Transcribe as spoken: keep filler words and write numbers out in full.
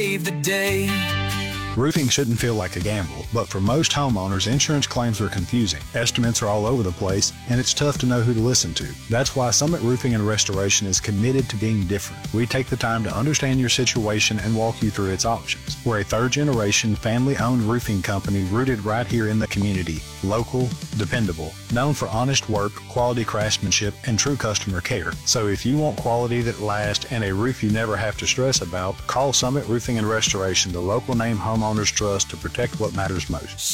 Save the day. Roofing shouldn't feel like a gamble, but for most homeowners, insurance claims are confusing. Estimates are all over the place, and it's tough to know who to listen to. That's why Summit Roofing and Restoration is committed to being different. We take the time to understand your situation and walk you through its options. We're a third-generation, family-owned roofing company rooted right here in the community. Local, dependable, known for honest work, quality craftsmanship, and true customer care. So if you want quality that lasts and a roof you never have to stress about, call Summit Roofing and Restoration, the local name homeowners trust, to protect what matters most.